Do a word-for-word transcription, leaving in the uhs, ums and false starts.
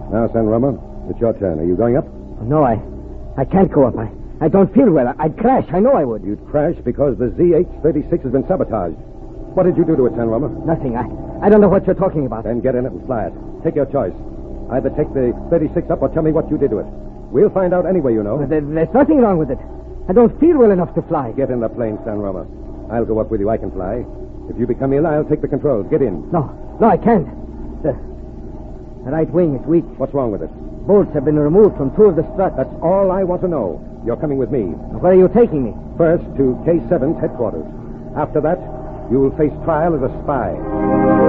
Now, San Roma, it's your turn. Are you going up? No, I I can't go up. I, I don't feel well. I'd crash. I know I would. You'd crash because the Z H thirty-six has been sabotaged. What did you do to it, San Roma? Nothing. I, I don't know what you're talking about. Then get in it and fly it. Take your choice. Either take the thirty-six up or tell me what you did to it. We'll find out anyway, you know. There, there's nothing wrong with it. I don't feel well enough to fly. Get in the plane, San Roma. I'll go up with you. I can fly. If you become ill, I'll take the controls. Get in. No, no, I can't. The, the right wing is weak. What's wrong with it? Bolts have been removed from two of the struts. That's all I want to know. You're coming with me. Where are you taking me? First, to K seven's headquarters. After that, you'll face trial as a spy.